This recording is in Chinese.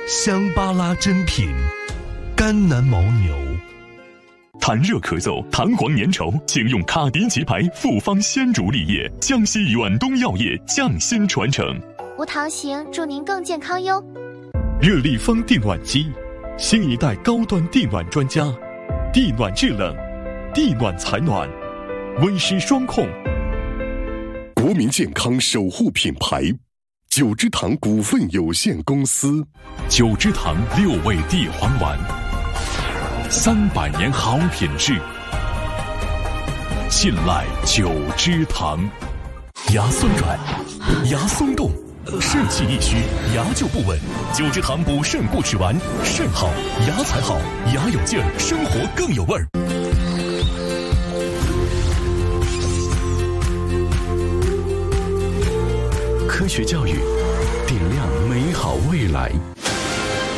香巴拉珍品，甘南牦牛。 痰热咳嗽、痰黄粘稠，请用卡迪奇牌复方鲜竹沥液，江西远东药业匠心传承。 无糖型，祝您更健康哟。 热力风地暖机，新一代高端地暖专家，地暖制冷，地暖采暖，温湿双控。 国民健康守护品牌，九芝堂股份有限公司。 九芝堂6味地黄丸，300年好品质，信赖九芝堂。牙酸软，牙松动，肾气一虚，牙就不稳。九芝堂补肾固齿丸，肾好牙才好，牙有劲儿，生活更有味儿。 科学教育，点亮美好未来。